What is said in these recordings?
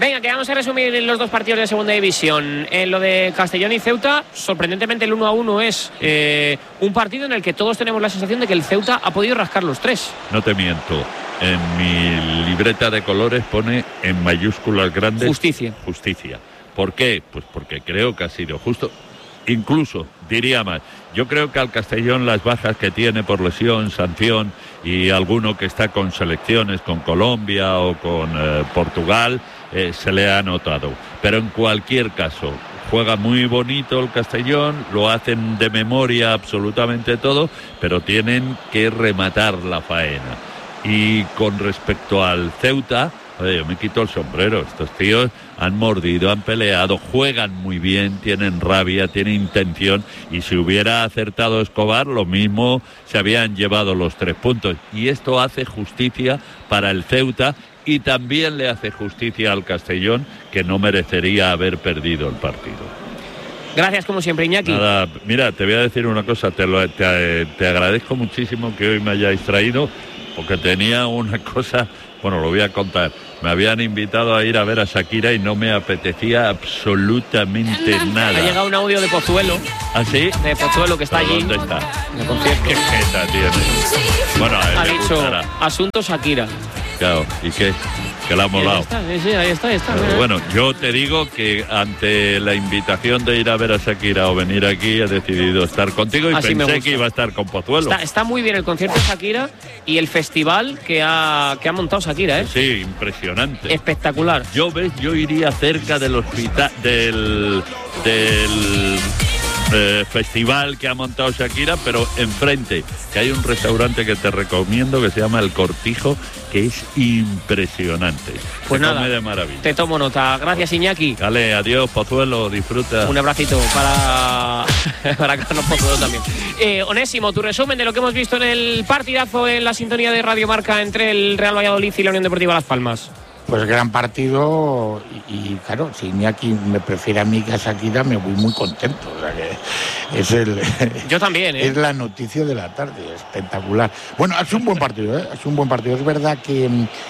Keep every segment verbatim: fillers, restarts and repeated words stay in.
Venga, que vamos a resumir los dos partidos de segunda división. En lo de Castellón y Ceuta, sorprendentemente el uno a uno es eh, un partido en el que todos tenemos la sensación de que el Ceuta ha podido rascar los tres. No te miento, en mi libreta de colores pone en mayúsculas grandes justicia. Justicia. ¿Por qué? Pues porque creo que ha sido justo. Incluso, diría más, yo creo que al Castellón las bajas que tiene por lesión, sanción y alguno que está con selecciones, con Colombia o con eh, Portugal, eh, se le ha notado. Pero en cualquier caso, juega muy bonito el Castellón, lo hacen de memoria absolutamente todo, pero tienen que rematar la faena. Y con respecto al Ceuta, oye, yo me quito el sombrero. Estos tíos han mordido, han peleado, juegan muy bien, tienen rabia, tienen intención, y si hubiera acertado Escobar, lo mismo se habían llevado los tres puntos. Y esto hace justicia para el Ceuta y también le hace justicia al Castellón, que no merecería haber perdido el partido. Gracias como siempre, Iñaki. Nada, mira, te voy a decir una cosa, te, lo, te, te agradezco muchísimo que hoy me hayáis traído, porque tenía una cosa, bueno, lo voy a contar. Me habían invitado a ir a ver a Shakira y no me apetecía absolutamente nada. Ha llegado un audio de Pozuelo. ¿Ah, sí? De Pozuelo, que está allí. ¿Dónde está? En el concierto. ¿Qué jeta tiene? Bueno, a él ha le dicho gustará. asunto Shakira. Claro, ¿y qué? Que la ha molado. Ahí está, sí, ahí está, ahí está. Pero bueno, yo te digo que ante la invitación de ir a ver a Shakira o venir aquí, he decidido estar contigo y Así pensé que iba a estar con Pozuelo. Está, está muy bien el concierto de Shakira y el festival que ha, que ha montado Shakira, ¿eh? Sí, impresionante. Espectacular. Yo, ves, yo iría cerca del hospital, del, del eh, festival que ha montado Shakira, pero enfrente, que hay un restaurante que te recomiendo que se llama El Cortijo, que es impresionante. Pues se nada, come de maravilla. Te tomo nota. Gracias, Iñaki. Dale, adiós, Pozuelo, disfruta. Un abracito para, para Carlos Pozuelo también. Eh, Onésimo, tu resumen de lo que hemos visto en el partidazo en la sintonía de Radio Marca entre el Real Valladolid y la Unión Deportiva Las Palmas. Pues gran partido y, y claro, si Iñaki me prefiere a mí que a Shakira, me voy muy contento. O sea que es el, Yo también, ¿eh? Es la noticia de la tarde, espectacular. Bueno, ha sido un buen partido, ¿eh? Ha sido un buen partido. Es verdad que,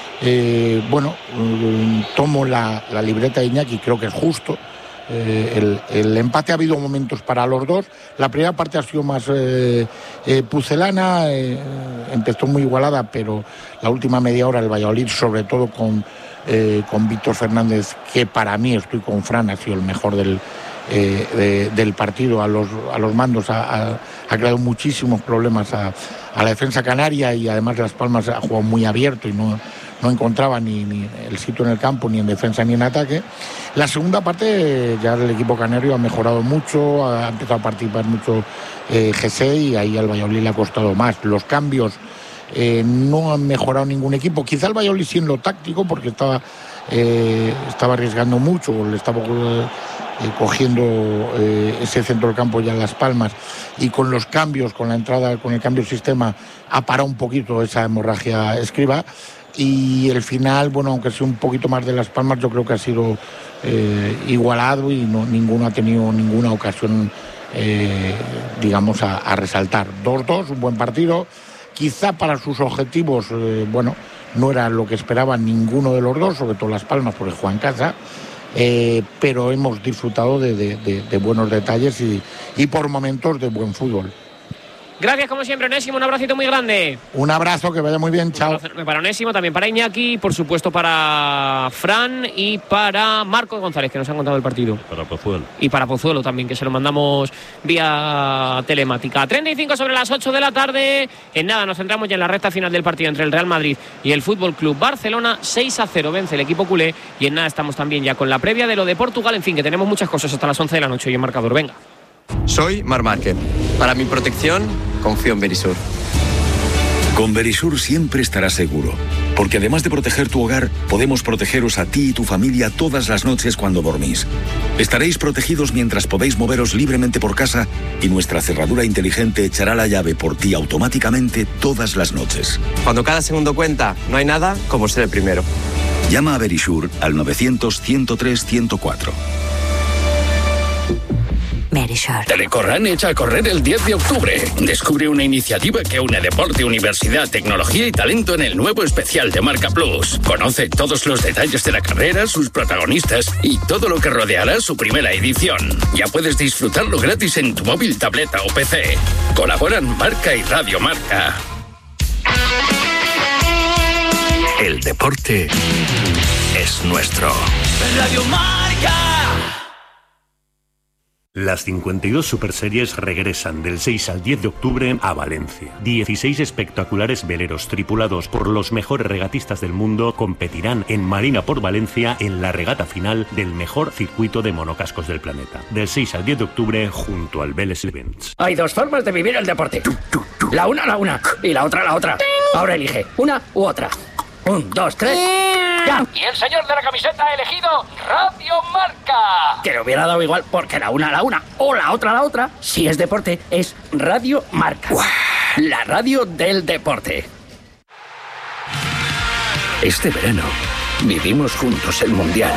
eh, bueno, eh, tomo la, la libreta de Iñaki, creo que es justo. Eh, el, el empate ha habido momentos para los dos. La primera parte ha sido más eh, eh, pucelana, eh, empezó muy igualada, pero la última media hora el Valladolid, sobre todo con, eh, con Víctor Fernández, que para mí, estoy con Fran, ha sido el mejor del, eh, de, del partido a los, a los mandos, ha, ha, ha creado muchísimos problemas a, a la defensa canaria, y además Las Palmas ha jugado muy abierto y no... no encontraba ni, ni el sitio en el campo, ni en defensa ni en ataque. La segunda parte ya el equipo canario ha mejorado mucho, ha empezado a participar mucho eh, G C, y ahí al Valladolid le ha costado más. Los cambios eh, no han mejorado ningún equipo, quizá el Valladolid sí en lo táctico, porque estaba, eh, estaba arriesgando mucho, le estaba eh, cogiendo eh, ese centro del campo ya en Las Palmas, y con los cambios, con la entrada, con el cambio de sistema, ha parado un poquito esa hemorragia Escribá. Y el final, bueno, aunque sea un poquito más de Las Palmas, yo creo que ha sido eh, igualado, y no, ninguno ha tenido ninguna ocasión, eh, digamos, a, a resaltar. dos dos, un buen partido. Quizá para sus objetivos, eh, bueno, no era lo que esperaban ninguno de los dos, sobre todo Las Palmas, porque juega en casa, eh, pero hemos disfrutado de, de, de, de buenos detalles y, y por momentos de buen fútbol. Gracias, como siempre, Onésimo. Un abracito muy grande. Un abrazo, que vaya muy bien. Chao. Para Onésimo, también para Iñaki, por supuesto para Fran y para Marco González, que nos han contado el partido. Para Pozuelo. Y para Pozuelo también, que se lo mandamos vía telemática. treinta y cinco sobre las ocho de la tarde. En nada, nos centramos ya en la recta final del partido entre el Real Madrid y el F C Barcelona. seis a cero vence el equipo culé. Y en nada estamos también ya con la previa de lo de Portugal. En fin, que tenemos muchas cosas hasta las once de la noche y en marcador. Venga. Soy Marc Márquez. Para mi protección, confío en Verisur. Con Verisur siempre estarás seguro, porque además de proteger tu hogar, podemos protegeros a ti y tu familia todas las noches cuando dormís. Estaréis protegidos mientras podéis moveros libremente por casa, y nuestra cerradura inteligente echará la llave por ti automáticamente todas las noches. Cuando cada segundo cuenta, no hay nada como ser el primero. Llama a Verisur al novecientos, ciento tres, ciento cuatro. Me Verisure. Telecorran echa a correr el diez de octubre. Descubre una iniciativa que une deporte, universidad, tecnología y talento en el nuevo especial de Marca Plus. Conoce todos los detalles de la carrera, sus protagonistas y todo lo que rodeará su primera edición. Ya puedes disfrutarlo gratis en tu móvil, tableta o P C. Colaboran Marca y Radio Marca. El deporte es nuestro. Radio Marca. Las cincuenta y dos Superseries regresan del seis al diez de octubre a Valencia. dieciséis espectaculares veleros tripulados por los mejores regatistas del mundo competirán en Marina por Valencia en la regata final del mejor circuito de monocascos del planeta. Del seis al diez de octubre junto al Vélez Events. Hay dos formas de vivir el deporte. La una, la una. Y la otra, la otra. Ahora elige una u otra. Un, dos, tres. ¡Ya! Y el señor de la camiseta ha elegido Radio Marca. Que le hubiera dado igual porque la una, la una. O la otra, la otra. Si es deporte, es Radio Marca. ¡Uah! La radio del deporte. Este verano vivimos juntos el Mundial.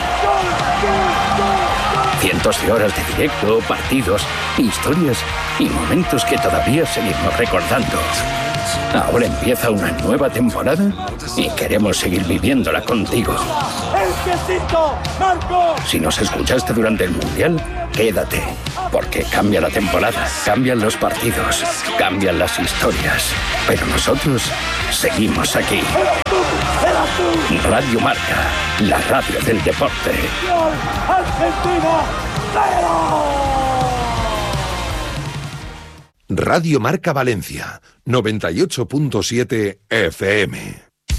Cientos de horas de directo, partidos, historias y momentos que todavía seguimos recordando. Ahora empieza una nueva temporada y queremos seguir viviendo contigo. ¡El quesito, Marco! Si nos escuchaste durante el Mundial, quédate, porque cambia la temporada, cambian los partidos, cambian las historias, pero nosotros seguimos aquí. Radio Marca, la radio del deporte. ¡Argentina, cero! Radio Marca Valencia, noventa y ocho punto siete F M.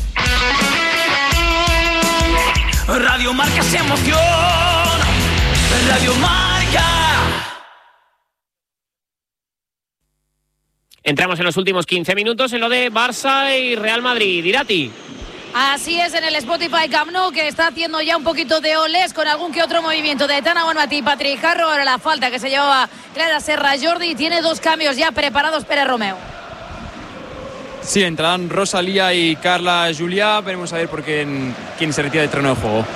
Radio Marca se emoción. Radio Marca. Entramos en los últimos quince minutos en lo de Barça y Real Madrid. Irati. Así es, en el Spotify Camp Nou, que está haciendo ya un poquito de olés con algún que otro movimiento de Tana Bonmatí y Patrick Harro. Ahora la falta que se llevaba Clara Serra Jordi, y tiene dos cambios ya preparados Pérez Romeu. Sí, entrarán Rosalía y Carla Juliá. Veremos a ver por quién, quién se retira del terreno de juego.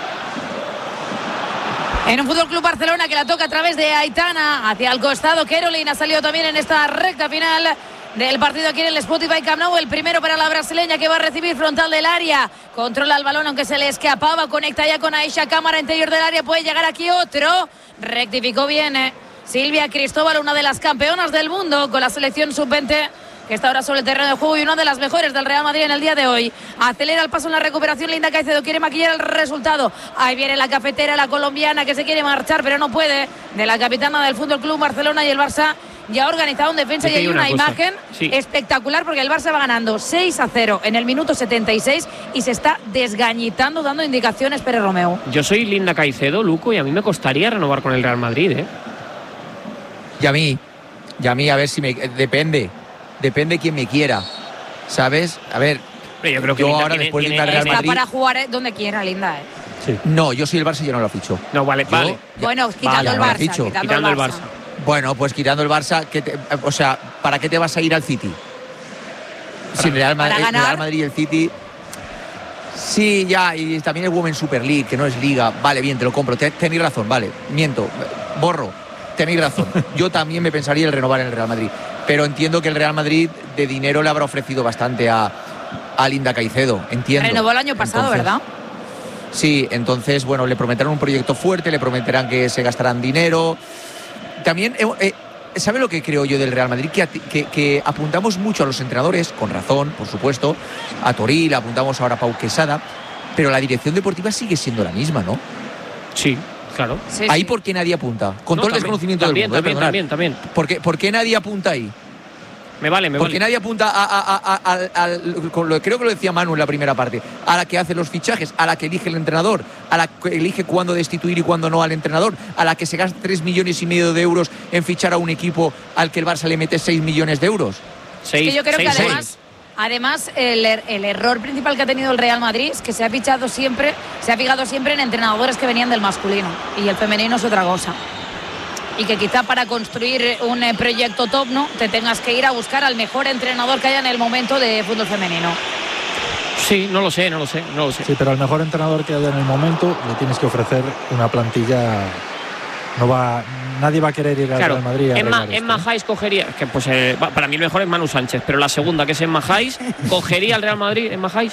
En un Fútbol Club Barcelona que la toca a través de Aitana hacia el costado. Caroline ha salido también en esta recta final del partido aquí en el Spotify Camp Nou. El primero para la brasileña, que va a recibir frontal del área. Controla el balón aunque se le escapaba. Conecta ya con Aisha, cámara interior del área. Puede llegar aquí otro. Rectificó bien eh. Silvia Cristóbal, una de las campeonas del mundo con la selección sub veinte, que está ahora sobre el terreno de juego y una de las mejores del Real Madrid en el día de hoy. Acelera el paso en la recuperación Linda Caicedo, quiere maquillar el resultado. Ahí viene la cafetera, la colombiana, que se quiere marchar pero no puede, de la capitana del Fútbol Club Barcelona. Y el Barça ya ha organizado en defensa, y hay una, una imagen sí. espectacular, porque el Barça va ganando seis a cero en el minuto setenta y seis y se está desgañitando, dando indicaciones Pérez Romeu. Yo soy Linda Caicedo, Luco, y a mí me costaría renovar con el Real Madrid, ¿eh? Y a mí, y a mí, a ver si me... Depende, depende quién me quiera, ¿sabes? A ver, pero yo creo que yo Linda ahora tiene, después tiene, de ir al Real Madrid... Está para jugar eh, donde quiera, Linda, ¿eh? Sí. No, yo soy el Barça y yo no lo ficho. No, vale, yo, vale. Bueno, quitando, vale, el, Barça, quitando, quitando el el Barça. Barça. Bueno, pues quitando el Barça, ¿qué te, o sea, ¿para qué te vas a ir al City? Si el Real Madrid, el Real Madrid y el City... Sí, ya, y también el Women's Super League, que no es liga. Vale, bien, te lo compro. Ten, tenéis razón, vale, miento, borro. Tenéis razón. Yo también me pensaría el renovar en el Real Madrid. Pero entiendo que el Real Madrid de dinero le habrá ofrecido bastante a, a Linda Caicedo. Entiendo. Renovó el año pasado, entonces, ¿verdad? Sí, entonces, bueno, le prometerán un proyecto fuerte, le prometerán que se gastarán dinero. También, eh, eh, ¿sabe lo que creo yo del Real Madrid? Que, que, que apuntamos mucho a los entrenadores, con razón, por supuesto. A Toril, apuntamos ahora a Pau Quesada. Pero la dirección deportiva sigue siendo la misma, ¿no? Sí. Claro. Sí, ahí sí. ¿Por qué nadie apunta? Con no, todo el también, desconocimiento también, del mundo. También, eh, también, también. ¿Por qué, ¿Por qué nadie apunta ahí? Me vale, me Porque vale. nadie apunta a, a, a, a, a, a con lo, creo que lo decía Manu en la primera parte, a la que hace los fichajes, a la que elige el entrenador, a la que elige cuándo destituir y cuándo no al entrenador, a la que se gasta tres millones y medio de euros en fichar a un equipo al que el Barça le mete seis millones de euros. Seis, es que yo creo seis, que además... seis. Además, el, el error principal que ha tenido el Real Madrid es que se ha fichado siempre, se ha fijado siempre en entrenadores que venían del masculino, y el femenino es otra cosa. Y que quizá para construir un eh, proyecto top, ¿no?, te tengas que ir a buscar al mejor entrenador que haya en el momento de fútbol femenino. Sí, no lo sé, no lo sé, no lo sé. Sí, pero al mejor entrenador que haya en el momento le tienes que ofrecer una plantilla no va, nadie va a querer ir al claro, Real Madrid. A Emma, esto, Emma Hayes cogería, que pues eh, para mí el mejor es Manu Sánchez, pero la segunda, que es Emma Hayes, ¿cogería al Real Madrid Emma Hayes?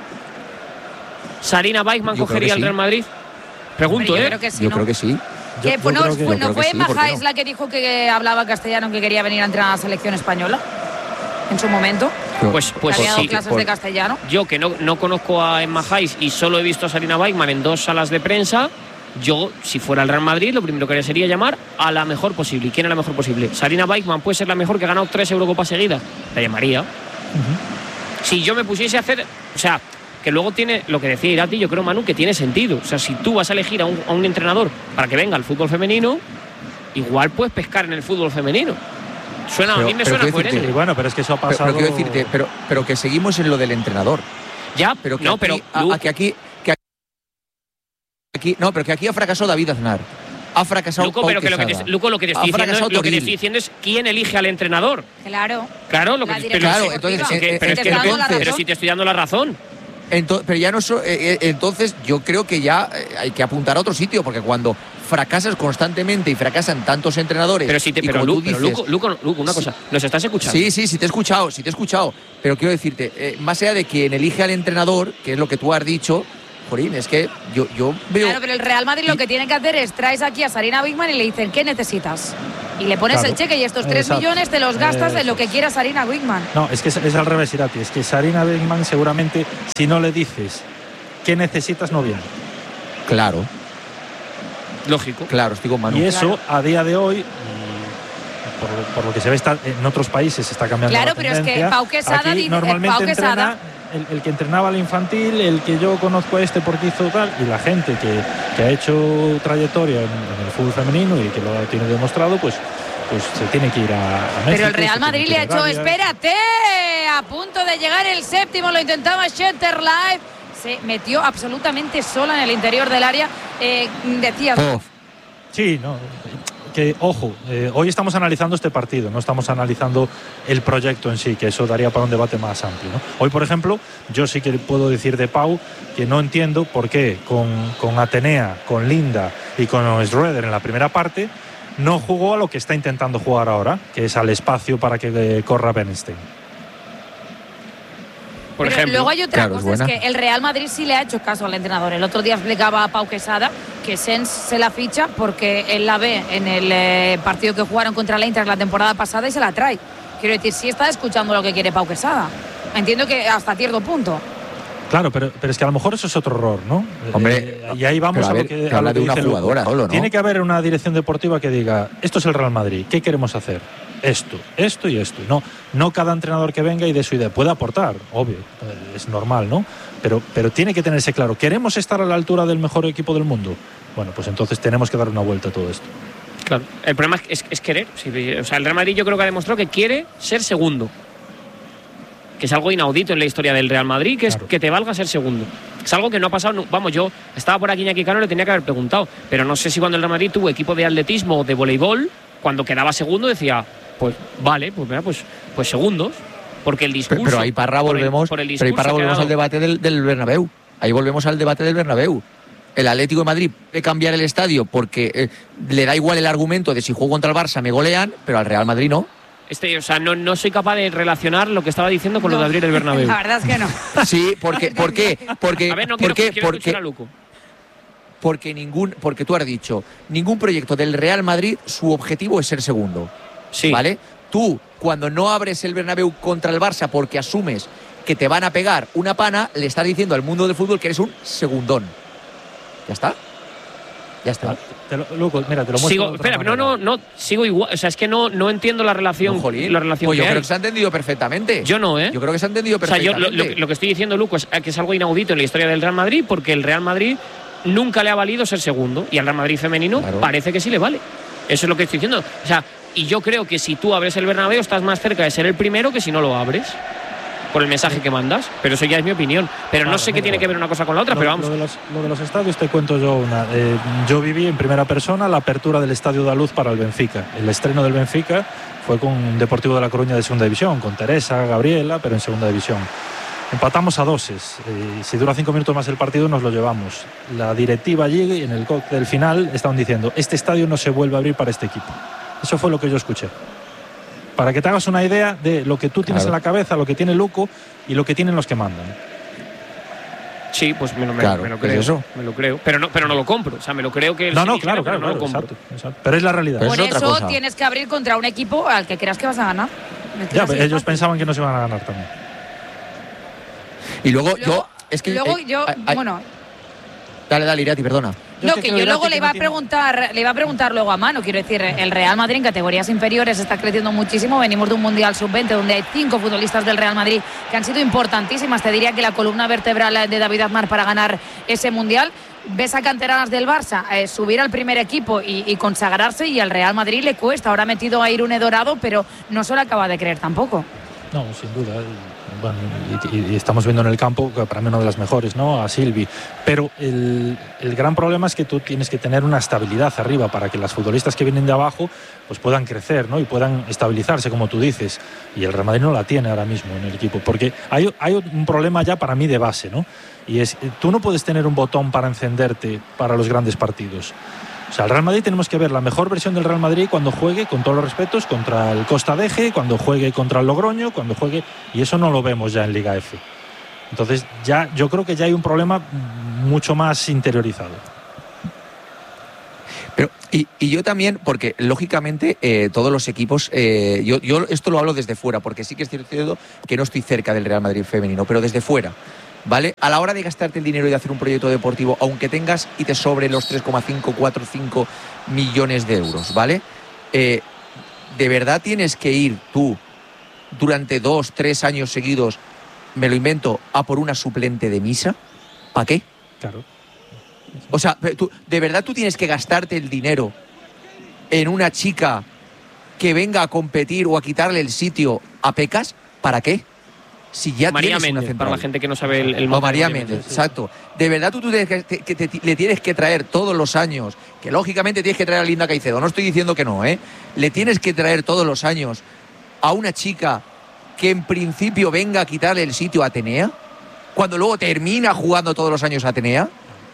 ¿Sarina Weissman cogería al sí. Real Madrid? Pregunto, Hombre, yo ¿eh? creo que sí, yo ¿no? creo que sí. Que, Yo- pues, yo no, creo que- fue, yo no creo fue que sí, Emma ¿por qué Hayes no? la que dijo que hablaba castellano, que quería venir a entrenar a la selección española en su momento. Pues, pues que había dado sí. clases Por- de castellano. Yo, que no, no conozco a Emma Hayes y solo he visto a Sarina Weissman en dos salas de prensa, yo, si fuera el Real Madrid, lo primero que haría sería llamar a la mejor posible. ¿Y quién es la mejor posible? Sarina Weissman puede ser la mejor, que ha ganado tres Eurocopas seguidas. La llamaría. Uh-huh. Si yo me pusiese a hacer... O sea, que luego tiene, lo que decía Irati, yo creo, Manu, que tiene sentido. O sea, si tú vas a elegir a un, a un entrenador para que venga al fútbol femenino, igual puedes pescar en el fútbol femenino. Suena, Pero- a mí me pero suena quiero coherente. decirte- Sí, bueno, pero es que eso ha Pero, pasado. pero quiero decirte, pero, pero que seguimos en lo del entrenador. Ya, pero que no, aquí, pero, a- Lu- a que aquí, que aquí, no, pero que aquí ha fracasado David Aznar. Ha fracasado Luco, Pau pero que lo que Quesada. te, Luco, lo que te Ha estoy diciendo, fracasado lo que te Toril. estoy diciendo es quién elige al entrenador. Claro. Claro, lo que La pero, dirección Claro, sí, entonces, pero, es que- eh, pero es eh, que- entonces- pero si te estoy dando la razón. Ento- pero ya no so- eh, eh, entonces yo creo que ya eh, hay que apuntar a otro sitio, porque cuando fracasas constantemente y fracasan tantos entrenadores. Pero si te, y pero, como Lu- tú pero dices, Luco, Luco, Luco, una cosa, ¿nos estás escuchando? Sí, sí, sí te he escuchado, sí te he escuchado. Pero quiero decirte, eh, más allá de quien elige al entrenador, que es lo que tú has dicho, Jorín, es que yo, yo veo. Claro, pero el Real Madrid lo que tiene que hacer es traes aquí a Sarina Weissman y le dicen, ¿qué necesitas? Y le pones Claro. el cheque y estos tres Exacto. millones te los gastas Eh, en lo que quiera Sarina Weissman. No, es que es, es al revés, Irati. Es que Sarina Weissman seguramente, si no le dices qué necesitas, no viene. Claro. Lógico. Claro, estoy con Manu. Y eso, Claro. a día de hoy, y por, por lo que se ve, está, en otros países se está cambiando Claro, la pero es que tendencia. Pau Quesada Aquí dice- normalmente Pau Quesada- entrena el, el que entrenaba al infantil, el que yo conozco a este porque hizo tal, y la gente que, que ha hecho trayectoria en, en el fútbol femenino y que lo tiene demostrado, pues, pues se tiene que ir a, a México. Pero el se Real tiene Madrid que le ir ha a hecho, Arabia. espérate, a punto de llegar el séptimo, lo intentaba Schenterlife, se metió absolutamente sola en el interior del área. Eh, decías, Sí, no. Que, ojo, eh, hoy estamos analizando este partido, no estamos analizando el proyecto en sí, que eso daría para un debate más amplio, ¿no? Hoy, por ejemplo, yo sí que puedo decir de Pau que no entiendo por qué con, con Atenea, con Linda y con Schroeder en la primera parte no jugó a lo que está intentando jugar ahora, que es al espacio para que eh, corra Bernstein. Por pero ejemplo. luego hay otra Claro, es cosa, es, buena. que el Real Madrid sí le ha hecho caso al entrenador. El otro día explicaba a Pau Quesada que Sens se la ficha porque él la ve en el eh, partido que jugaron contra la Inter la temporada pasada y se la trae. Quiero decir, sí está escuchando lo que quiere Pau Quesada. Entiendo que hasta cierto punto. Claro, pero, pero es que a lo mejor eso es otro error, ¿no? Hombre, Eh, y ahí vamos pero a a, ver, lo que, que a lo habla que de una dice Luco. jugadora solo, ¿no? Tiene que haber una dirección deportiva que diga, esto es el Real Madrid, ¿qué queremos hacer? Esto, esto y esto. No, no cada entrenador que venga y de su idea puede aportar, obvio, eh, es normal, ¿no? Pero, pero tiene que tenerse claro, ¿queremos estar a la altura del mejor equipo del mundo? Bueno, pues entonces tenemos que dar una vuelta a todo esto. Claro. El problema es, es, es querer. Sí, o sea, el Real Madrid yo creo que ha demostrado que quiere ser segundo. Que es algo inaudito en la historia del Real Madrid, que es que te valga ser segundo. Es algo que no ha pasado. no- Vamos, yo estaba por aquí Iñaki Cano, le tenía que haber preguntado. Pero no sé si cuando el Real Madrid tuvo equipo de atletismo o de voleibol, cuando quedaba segundo decía, pues vale, pues mira, pues, pues segundos. Porque el discurso. Pero, pero ahí Parra por el- volvemos, por el pero ahí discurso Parra que ha volvemos dado- al debate del, del Bernabéu. Ahí volvemos al debate del Bernabéu. El Atlético de Madrid puede cambiar el estadio porque eh, le da igual el argumento de si juego contra el Barça me golean, pero al Real Madrid no. Este, o sea, no, no soy capaz de relacionar lo que estaba diciendo con lo de abrir el Bernabéu. La verdad es que no. Sí, porque, ¿por qué? Porque, A ver, no ¿por quiero, qué? quiero Porque, escuchar a Luco. porque ningún, porque tú has dicho, ningún proyecto del Real Madrid, su objetivo es ser segundo. Sí. ¿Vale? Tú, cuando no abres el Bernabéu contra el Barça porque asumes que te van a pegar una pana, le estás diciendo al mundo del fútbol que eres un segundón. ¿Ya está? Ya está. Te lo, Luco, mira, te lo muestro. Sigo, de otra espera, no, manera. no, no, sigo igual. O sea, es que no, no entiendo la relación, No, jolín. la relación Pues yo que creo hay. que se ha entendido perfectamente. Yo no, ¿eh? Yo creo que se ha entendido O sea, yo perfectamente. lo, lo que- lo que estoy diciendo, Luco, es que es algo inaudito en la historia del Real Madrid, porque el Real Madrid nunca le ha valido ser segundo y al Real Madrid femenino parece que sí le vale. Eso es lo que estoy diciendo. O sea, y yo creo que si tú abres el Bernabéu estás más cerca de ser el primero que si no lo abres. Por el mensaje que mandas, pero eso ya es mi opinión. Pero no Claro, sé qué mira, tiene que ver una cosa con la otra, Lo, pero vamos. lo de los, lo de los estadios te cuento yo una. Eh, yo viví en primera persona la apertura del Estadio da Luz para el Benfica. El estreno del Benfica fue con Deportivo de La Coruña de segunda división, con Teresa, Gabriela, pero en segunda división. Empatamos a doses. Eh, si dura cinco minutos más el partido, nos lo llevamos. La directiva allí, en el cóctel final, estaban diciendo: este estadio no se vuelve a abrir para este equipo. Eso fue lo que yo escuché. Para que te hagas una idea de lo que tú tienes claro. en la cabeza, lo que tiene Luco y lo que tienen los que mandan. Sí, pues me, me, claro, me lo creo. ¿es eso? Me lo creo. Pero no, pero no lo compro. O sea, me lo creo que. No, no, claro, claro, no claro, lo compro. Exacto, exacto. Pero es la realidad. Por es eso tienes que abrir contra un equipo al que creas que vas a ganar. Ya, ellos fácil. pensaban que no se iban a ganar también. Y luego, luego yo. Es que, luego eh, yo. eh, bueno. Dale, dale, Irati, perdona. No, que, que yo luego le iba a preguntar, le iba a preguntar luego a Manu, quiero decir, el Real Madrid en categorías inferiores está creciendo muchísimo, venimos de un Mundial sub veinte donde hay cinco futbolistas del Real Madrid que han sido importantísimas, te diría que la columna vertebral de David Aznar para ganar ese Mundial. Ves a canteranas del Barça eh, subir al primer equipo y, y consagrarse, y al Real Madrid le cuesta, ahora ha metido a Irune Dorado, pero no se lo acaba de creer tampoco. No, sin duda. Bueno, y, y estamos viendo en el campo, para mí una de las mejores, ¿no? A Silvi. Pero el, el gran problema es que tú tienes que tener una estabilidad arriba para que las futbolistas que vienen de abajo pues puedan crecer, ¿no? Y puedan estabilizarse, como tú dices. Y el Real Madrid no la tiene ahora mismo en el equipo. Porque hay, hay un problema ya para mí de base, ¿no? Y es, tú no puedes tener un botón para encenderte para los grandes partidos. O sea, el Real Madrid tenemos que ver la mejor versión del Real Madrid cuando juegue, con todos los respetos, contra el Costa d'Eje, cuando juegue contra el Logroño, cuando juegue... Y eso no lo vemos ya en Liga F. Entonces, ya yo creo que ya hay un problema mucho más interiorizado. Pero, y, y yo también, porque lógicamente eh, todos los equipos, eh, yo, yo esto lo hablo desde fuera, porque sí que es cierto que no estoy cerca del Real Madrid femenino, pero desde fuera, ¿vale? A la hora de gastarte el dinero y de hacer un proyecto deportivo, aunque tengas y te sobre los tres coma cinco, cuatro, cinco millones de euros, ¿vale? Eh, ¿De verdad tienes que ir tú durante dos, tres años seguidos, me lo invento, a por una suplente de misa? ¿Para qué? Claro. O sea, tú, ¿de verdad tú tienes que gastarte el dinero en una chica que venga a competir o a quitarle el sitio a Pecas? ¿Para qué? Si ya María tienes Méndez, una para la gente que no sabe el, el o María Méndez, sí. Exacto. De verdad tú, tú te, que te, que te, le tienes que traer todos los años, que lógicamente tienes que traer a Linda Caicedo, no estoy diciendo que no, ¿eh? Le tienes que traer todos los años a una chica que en principio venga a quitarle el sitio a Atenea, cuando luego termina jugando todos los años a Atenea,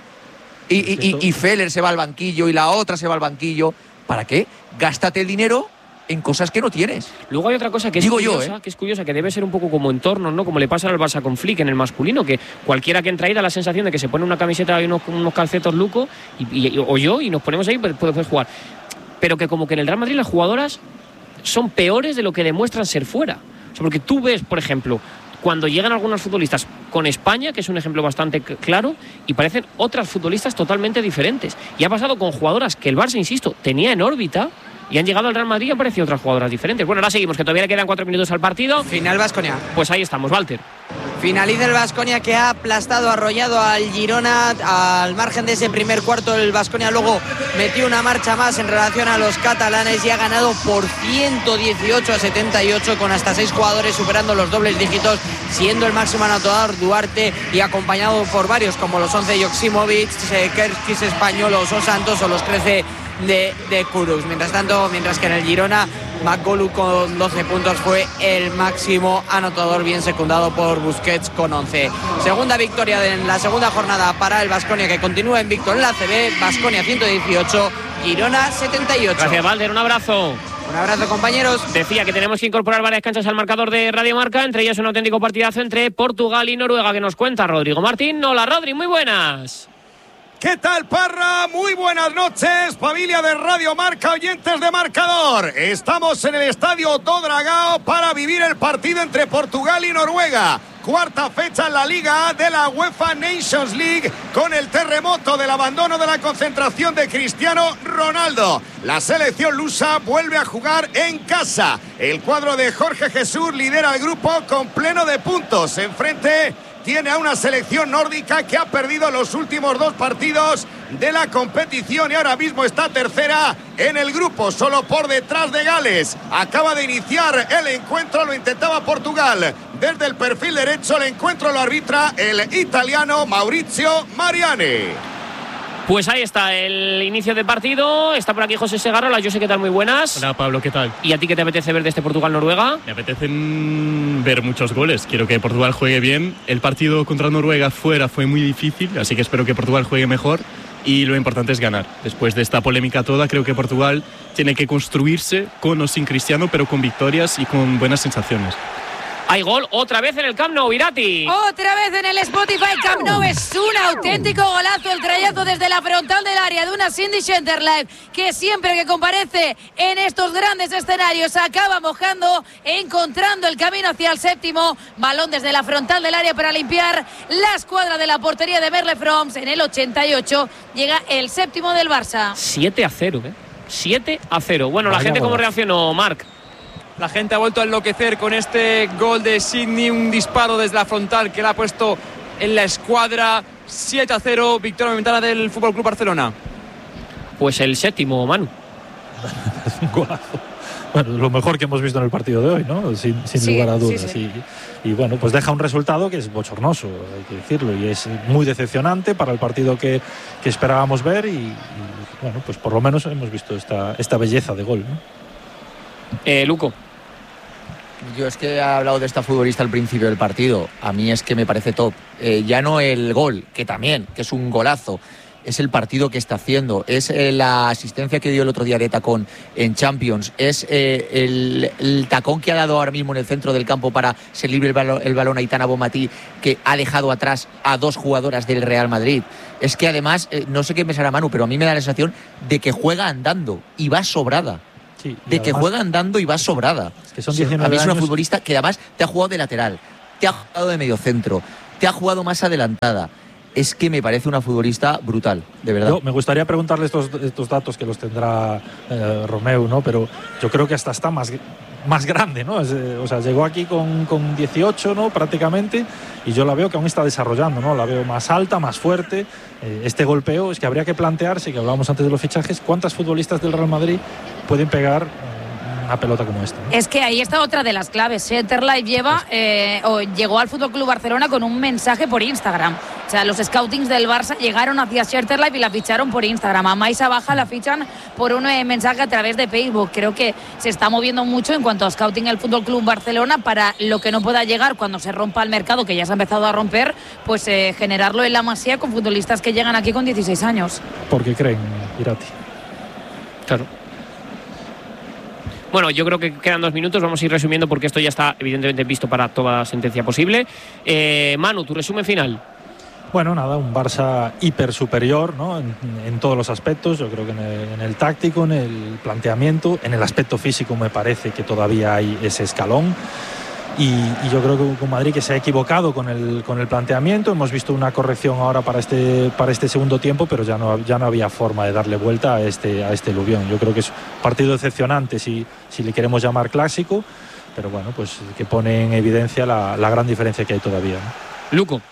y, y, y, y Feller se va al banquillo y la otra se va al banquillo. ¿Para qué? Gástate el dinero en cosas que no tienes. Luego hay otra cosa que es, Digo curiosa, yo, ¿eh? que es curiosa, que debe ser un poco como entorno, ¿no? Como le pasa al Barça con Flick en el masculino, que cualquiera que entra ahí da la sensación de que se pone una camiseta y unos, unos calcetos Luco, y, y, o yo, y nos ponemos ahí, pues puedes jugar. Pero que como que en el Real Madrid las jugadoras son peores de lo que demuestran ser fuera. O sea, porque tú ves, por ejemplo, cuando llegan algunos futbolistas con España, que es un ejemplo bastante claro, y parecen otras futbolistas totalmente diferentes. Y ha pasado con jugadoras que el Barça, insisto, tenía en órbita, y han llegado al Real Madrid y han parecido otras jugadoras diferentes. Bueno, ahora seguimos, que todavía le quedan cuatro minutos al partido. Final Baskonia. Pues ahí estamos, Walter. Finaliza el Baskonia, que ha aplastado, arrollado al Girona. Al margen de ese primer cuarto, el Baskonia luego metió una marcha más en relación a los catalanes y ha ganado por ciento dieciocho a setenta y ocho, con hasta seis jugadores superando los dobles dígitos, siendo el máximo anotador Duarte y acompañado por varios como los once Joksimovic, eh, Kerkis Español, o Santos, o los trece de, de Kudus. Mientras tanto, mientras que en el Girona, McGollum con doce puntos fue el máximo anotador, bien secundado por Busquets con once. Segunda victoria de, en la segunda jornada para el Baskonia, que continúa invicto en la A C B. Baskonia ciento dieciocho, Girona setenta y ocho. Gracias, Valder, un abrazo. Un abrazo, compañeros. Decía que tenemos que incorporar varias canchas al marcador de Radio Marca, entre ellas un auténtico partidazo entre Portugal y Noruega, que nos cuenta Rodrigo Martín. Hola, Rodri, muy buenas. ¿Qué tal, Parra? Muy buenas noches, familia de Radio Marca, oyentes de marcador. Estamos en el estadio Do Dragao para vivir el partido entre Portugal y Noruega. Cuarta fecha en la Liga A de la UEFA Nations League, con el terremoto del abandono de la concentración de Cristiano Ronaldo. La selección lusa vuelve a jugar en casa. El cuadro de Jorge Jesús lidera el grupo con pleno de puntos. Enfrente tiene a una selección nórdica que ha perdido los últimos dos partidos de la competición y ahora mismo está tercera en el grupo, solo por detrás de Gales. Acaba de iniciar el encuentro, lo intentaba Portugal. Desde el perfil derecho el encuentro lo arbitra el italiano Maurizio Mariani. Pues ahí está el inicio del partido. Está por aquí José Segarra. Yo sé qué tal, muy buenas. Hola Pablo, ¿qué tal? ¿Y a ti qué te apetece ver de este Portugal-Noruega? Me apetecen ver muchos goles. Quiero que Portugal juegue bien. El partido contra Noruega fuera fue muy difícil, así que espero que Portugal juegue mejor. Y lo importante es ganar. Después de esta polémica toda, creo que Portugal tiene que construirse con o sin Cristiano, pero con victorias y con buenas sensaciones. Hay gol otra vez en el Camp Nou, Irati. Otra vez en el Spotify Camp Nou. Es un auténtico golazo el trayazo desde la frontal del área de una Cindy Schenterleib, que siempre que comparece en estos grandes escenarios acaba mojando, encontrando el camino hacia el séptimo. Balón desde la frontal del área para limpiar la escuadra de la portería de Merle Froms. En el ochenta y ocho llega el séptimo del Barça. siete a cero, ¿eh? siete a cero. Bueno, Vaya la gente, ¿cómo reaccionó, Marc? La gente ha vuelto a enloquecer con este gol de Sidney, un disparo desde la frontal que le ha puesto en la escuadra. Siete a cero, victoria momentánea del F C Barcelona. Pues el séptimo, Manu. Un golazo. Bueno, lo mejor que hemos visto en el partido de hoy, ¿no? Sin, sin sí, lugar a dudas. Sí, sí. Y, y bueno, pues deja un resultado que es bochornoso, hay que decirlo, y es muy decepcionante para el partido que, que esperábamos ver. Y, y bueno, pues por lo menos hemos visto esta, esta belleza de gol, ¿no? Eh, Luco. Yo es que he hablado de esta futbolista al principio del partido. A mí es que me parece top. Eh, ya no el gol, que también, que es un golazo. Es el partido que está haciendo. Es eh, la asistencia que dio el otro día de tacón en Champions. Es eh, el, el tacón que ha dado ahora mismo en el centro del campo para ser libre el balón, el balón a Aitana Bonmatí, que ha dejado atrás a dos jugadoras del Real Madrid. Es que además, eh, no sé qué pensará Manu, pero a mí me da la sensación de que juega andando y va sobrada. Sí, de además, que juega andando y va sobrada. Es que son diecinueve a mí es una años. futbolista que además te ha jugado de lateral, te ha jugado de mediocentro, te ha jugado más adelantada. Es que me parece una futbolista brutal, de verdad. Yo me gustaría preguntarle estos, estos datos que los tendrá eh, Romeu, ¿no? Pero yo creo que hasta está más, más grande, ¿no? Es, eh, o sea, llegó aquí con, con dieciocho, ¿no? Prácticamente, y yo la veo que aún está desarrollando, ¿no? La veo más alta, más fuerte. Eh, este golpeo es que habría que plantearse, que hablábamos antes de los fichajes, ¿cuántas futbolistas del Real Madrid pueden pegar una pelota como esta, ¿no? Es que ahí está otra de las claves. Schenterleib lleva eh, o llegó al F C Barcelona con un mensaje por Instagram. O sea, los scoutings del Barça llegaron hacia Schenterleib y la ficharon por Instagram. A Maisa Baja la fichan por un eh, mensaje a través de Facebook. Creo que se está moviendo mucho en cuanto a scouting el F C Barcelona para lo que no pueda llegar cuando se rompa el mercado, que ya se ha empezado a romper, pues eh, generarlo en la Masía con futbolistas que llegan aquí con dieciséis años. Porque creen, Irati. Claro. Bueno, yo creo que quedan dos minutos, vamos a ir resumiendo porque esto ya está evidentemente visto para toda sentencia posible. Eh, Manu, tu resumen final. Bueno, nada, un Barça hiper superior, ¿no? En, en todos los aspectos. Yo creo que en el, en el táctico, en el planteamiento, en el aspecto físico me parece que todavía hay ese escalón. Y, y yo creo que con Madrid que se ha equivocado con el, con el planteamiento. Hemos visto una corrección ahora para este, para este segundo tiempo, pero ya no, ya no había forma de darle vuelta a este, a este Lubión. Yo creo que es un partido decepcionante si, si le queremos llamar clásico, pero bueno, pues que pone en evidencia la, la gran diferencia que hay todavía, ¿no? Luco.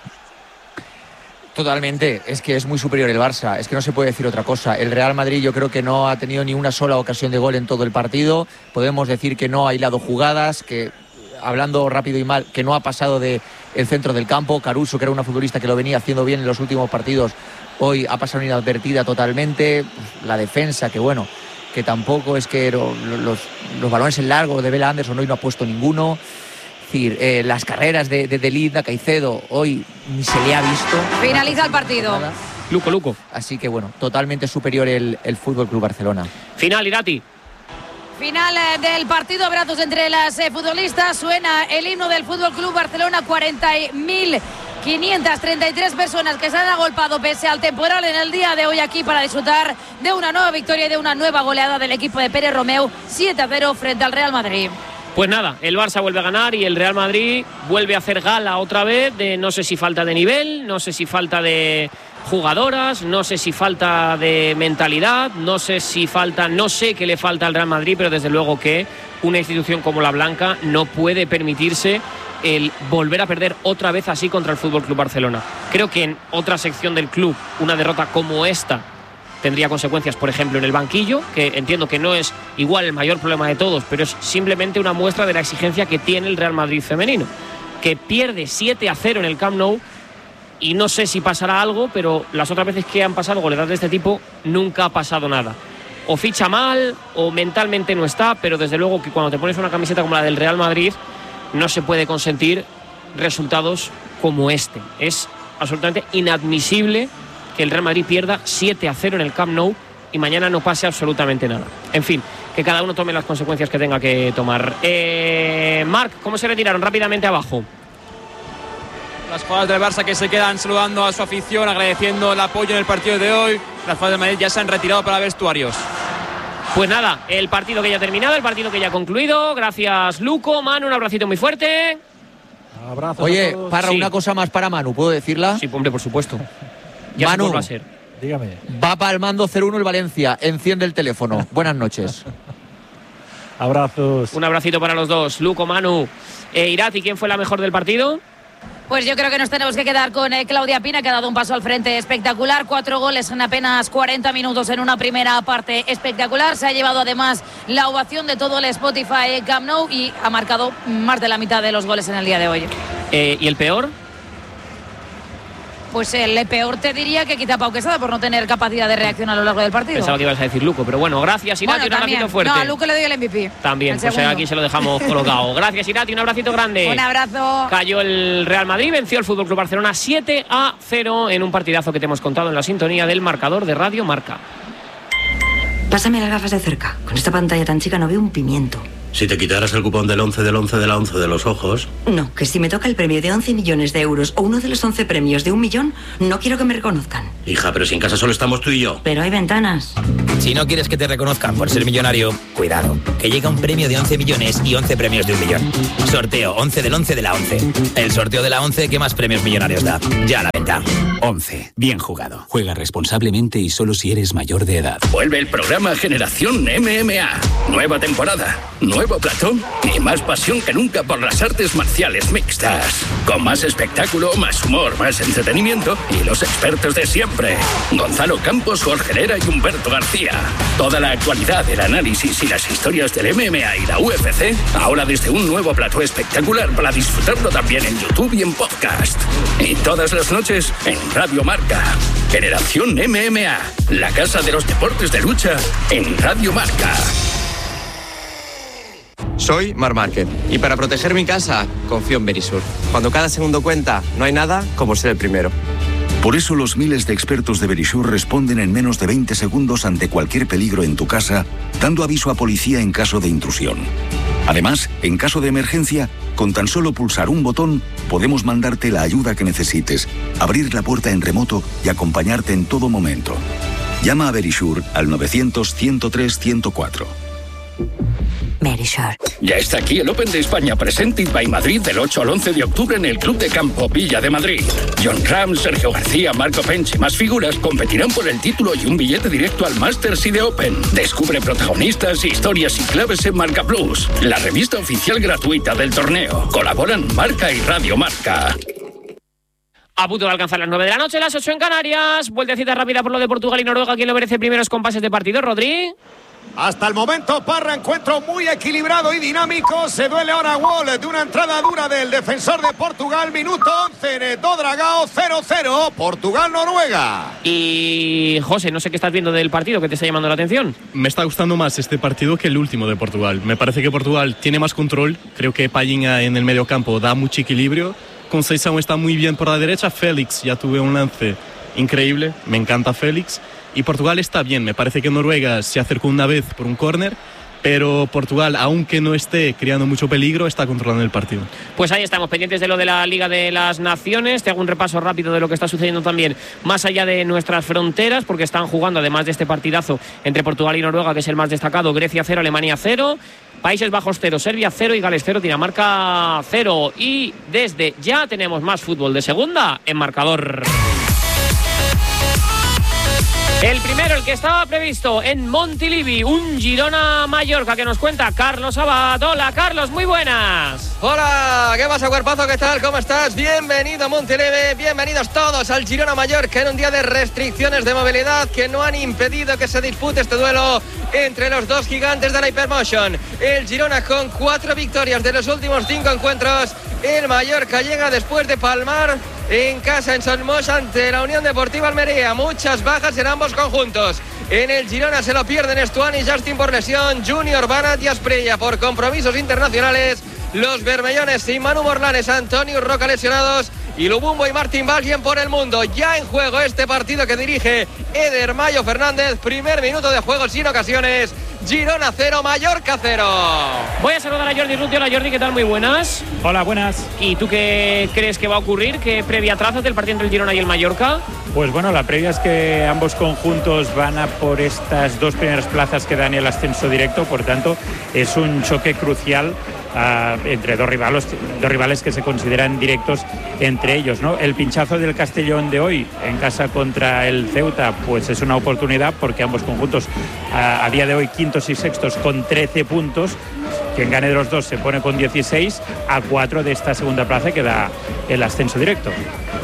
Totalmente, es que es muy superior el Barça, es que no se puede decir otra cosa. El Real Madrid yo creo que no ha tenido ni una sola ocasión de gol en todo el partido. Podemos decir que no ha hilado jugadas, que hablando rápido y mal, que no ha pasado del centro del campo. Caruso, que era una futbolista que lo venía haciendo bien en los últimos partidos, hoy ha pasado inadvertida totalmente. La defensa, que bueno, que tampoco es que los, los, los balones en largo de Bela Anderson hoy no ha puesto ninguno. Es decir, eh, las carreras de, de, de Linda, Caicedo, hoy ni se le ha visto. Finaliza el partido. Luco, Luco. Así que bueno, totalmente superior el, el F C Barcelona. Final, Irati. Final del partido, abrazos entre las eh, futbolistas. Suena el himno del F C Barcelona. Cuarenta mil quinientas treinta y tres personas que se han agolpado pese al temporal en el día de hoy aquí para disfrutar de una nueva victoria y de una nueva goleada del equipo de Pérez Romeu. siete a cero frente al Real Madrid. Pues nada, el Barça vuelve a ganar y el Real Madrid vuelve a hacer gala otra vez de no sé si falta de nivel, no sé si falta de jugadoras, no sé si falta de mentalidad, no sé si falta, no sé qué le falta al Real Madrid, pero desde luego que una institución como la Blanca no puede permitirse el volver a perder otra vez así contra el F C Barcelona. Creo que en otra sección del club una derrota como esta tendría consecuencias, por ejemplo, en el banquillo, que entiendo que no es igual el mayor problema de todos, pero es simplemente una muestra de la exigencia que tiene el Real Madrid femenino, que pierde siete a cero en el Camp Nou y no sé si pasará algo, pero las otras veces que han pasado goleadas de este tipo nunca ha pasado nada. O ficha mal o mentalmente no está, pero desde luego que cuando te pones una camiseta como la del Real Madrid no se puede consentir resultados como este. Es absolutamente inadmisible que el Real Madrid pierda siete a cero en el Camp Nou y mañana no pase absolutamente nada. En fin, que cada uno tome las consecuencias que tenga que tomar. Eh, Marc, ¿cómo se retiraron rápidamente abajo? Las jugadoras del Barça que se quedan saludando a su afición, agradeciendo el apoyo en el partido de hoy. Las jugadoras del Madrid ya se han retirado para vestuarios. Pues nada, el partido que ya ha terminado, el partido que ya ha concluido. Gracias, Luco. Manu, un abracito muy fuerte. Abrazo. Oye, Parra, sí. una cosa más para Manu, ¿puedo decirla? Sí, hombre, por supuesto. Ya Manu, va a ser. Dígame. Va palmando cero uno el Valencia. Enciende el teléfono. Buenas noches. Abrazos. Un abracito para los dos. Luco, Manu. Eh, Irati, ¿quién fue la mejor del partido? Pues yo creo que nos tenemos que quedar con eh, Claudia Pina, que ha dado un paso al frente espectacular. Cuatro goles en apenas cuarenta minutos en una primera parte espectacular. Se ha llevado además la ovación de todo el Spotify Camp Nou y ha marcado más de la mitad de los goles en el día de hoy. Eh, ¿Y el peor? Pues el peor te diría que quizá Pau Quesada por no tener capacidad de reacción a lo largo del partido. Pensaba que ibas a decir Luco, pero bueno, gracias Irati, Bueno, un abracito fuerte. No, a Luco le doy el M V P. También, el pues segundo. aquí se lo dejamos colocado. Gracias Irati, un abracito grande. Un abrazo. Cayó el Real Madrid, venció el Fútbol Club Barcelona siete a cero en un partidazo que te hemos contado en la sintonía del marcador de Radio Marca. Pásame las gafas de cerca. Con esta pantalla tan chica no veo un pimiento. Si te quitaras el cupón del once del once de la once de los ojos. No, que si me toca el premio de once millones de euros o uno de los once premios de un millón, no quiero que me reconozcan. Hija, pero si en casa solo estamos tú y yo. Pero hay ventanas. Si no quieres que te reconozcan por ser millonario, cuidado, que llega un premio de once millones y once premios de un millón. Sorteo once del once de la once. El sorteo de la once que más premios millonarios da. Ya a la venta. once. Bien jugado. Juega responsablemente y solo si eres mayor de edad. Vuelve el programa Generación M M A. Nueva temporada, nuevo platón y más pasión que nunca por las artes marciales mixtas. Con más espectáculo, más humor, más entretenimiento y los expertos de siempre. Gonzalo Campos, Jorge Herrera y Humberto García. Toda la actualidad, el análisis y las historias del M M A y la U F C, ahora desde un nuevo plató espectacular para disfrutarlo también en YouTube y en podcast. Y todas las noches en Radio Marca. Generación M M A, la casa de los deportes de lucha en Radio Marca. Soy Marc Márquez y para proteger mi casa confío en Verisur. Cuando cada segundo cuenta, no hay nada como ser el primero. Por eso los miles de expertos de Verisur responden en menos de veinte segundos ante cualquier peligro en tu casa, dando aviso a policía en caso de intrusión. Además, en caso de emergencia, con tan solo pulsar un botón, podemos mandarte la ayuda que necesites, abrir la puerta en remoto y acompañarte en todo momento. Llama a Verisur al novecientos, ciento tres, ciento cuatro. Verisur. Ya está aquí el Open de España Presented by Madrid del ocho al once de octubre en el Club de Campo Villa de Madrid. John Ram, Sergio García, Marco Pench y más figuras competirán por el título y un billete directo al Masters y de Open. Descubre protagonistas, historias y claves en Marca Plus, la revista oficial gratuita del torneo. Colaboran Marca y Radio Marca. A punto de alcanzar las nueve de la noche, las ocho en Canarias. Vueltecita rápida por lo de Portugal y Noruega. ¿Quién lo merece primeros compases de partido, Rodri? Hasta el momento, Parra, encuentro muy equilibrado y dinámico. Se duele ahora Wall de una entrada dura del defensor de Portugal. Minuto once en el Dodragao, cero cero. Portugal-Noruega. Y José, no sé qué estás viendo del partido, que te está llamando la atención. Me está gustando más este partido que el último de Portugal. Me parece que Portugal tiene más control. Creo que Palhinha en el medio campo da mucho equilibrio. Conceição está muy bien por la derecha. Félix ya tuve un lance increíble. Me encanta Félix. Y Portugal está bien, me parece que Noruega se acercó una vez por un córner, pero Portugal, aunque no esté creando mucho peligro, está controlando el partido. Pues ahí estamos, pendientes de lo de la Liga de las Naciones. Te hago un repaso rápido de lo que está sucediendo también más allá de nuestras fronteras, porque están jugando, además de este partidazo entre Portugal y Noruega, que es el más destacado, Grecia cero, Alemania cero, Países Bajos cero, Serbia cero y Gales cero, Dinamarca cero. Y desde ya tenemos más fútbol de segunda en marcador. El primero, el que estaba previsto en Montilivi, un Girona-Mallorca, que nos cuenta Carlos Abad. Hola, Carlos, muy buenas. Hola, ¿qué pasa, cuerpazo? ¿Qué tal? ¿Cómo estás? Bienvenido a Montilivi, bienvenidos todos al Girona-Mallorca en un día de restricciones de movilidad que no han impedido que se dispute este duelo entre los dos gigantes de la Hypermotion. El Girona con cuatro victorias de los últimos cinco encuentros El Mallorca llega después de palmar en casa en Son Moix ante la Unión Deportiva Almería. Muchas bajas en ambos conjuntos. En el Girona se lo pierden Estuani y Justin por lesión, Junior, Banat y Asprilla por compromisos internacionales. Los bermellones sin Manu Morlanes, Antonio Roca lesionados y Lubumbo y Martín Valgien por el mundo. Ya en juego este partido que dirige Eder Mayo Fernández. Primer minuto de juego sin ocasiones. Girona cero, Mallorca cero. Voy a saludar a Jordi Ruti. Hola Jordi, ¿qué tal? Muy buenas. Hola, buenas. ¿Y tú qué crees que va a ocurrir? ¿Qué previa trazas del partido entre el Girona y el Mallorca? Pues bueno, la previa es que ambos conjuntos van a por estas dos primeras plazas que dan el ascenso directo, por tanto es un choque crucial uh, entre dos rivales, dos rivales que se consideran directos entre ellos, ¿no? El pinchazo del Castellón de hoy en casa contra el Ceuta pues es una oportunidad porque ambos conjuntos uh, a día de hoy quintos y sextos con trece puntos. Quien gane de los dos se pone con dieciséis a cuatro de esta segunda plaza que da el ascenso directo.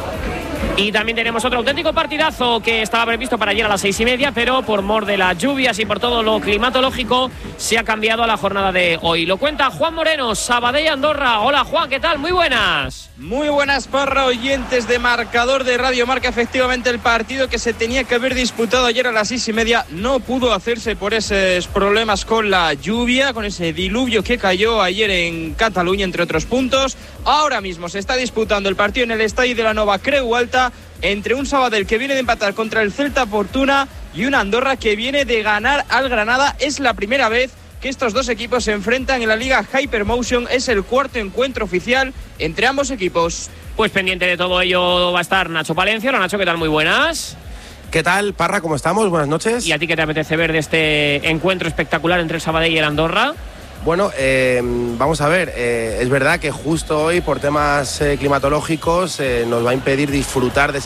Y también tenemos otro auténtico partidazo que estaba previsto para ayer a las seis y media, pero por mor de las lluvias y por todo lo climatológico se ha cambiado a la jornada de hoy. Lo cuenta Juan Moreno, Sabadell Andorra. Hola Juan, ¿qué tal? Muy buenas. Muy buenas, Parra, oyentes de Marcador de Radio Marca. Efectivamente, el partido que se tenía que haber disputado ayer a las seis y media no pudo hacerse por esos problemas con la lluvia, con ese diluvio que cayó ayer en Cataluña, entre otros puntos. Ahora mismo se está disputando el partido en el Estadio de la Nova Creu Alta entre un Sabadell que viene de empatar contra el Celta Fortuna y un Andorra que viene de ganar al Granada. Es la primera vez que estos dos equipos se enfrentan en la Liga Hypermotion. Es el cuarto encuentro oficial entre ambos equipos. Pues pendiente de todo ello va a estar Nacho Palencia. Hola Nacho, ¿qué tal? Muy buenas. ¿Qué tal, Parra? ¿Cómo estamos? Buenas noches. ¿Y a ti qué te apetece ver de este encuentro espectacular entre el Sabadell y el Andorra? Bueno, eh, vamos a ver, eh, es verdad que justo hoy por temas eh, climatológicos eh, nos va a impedir disfrutar de ese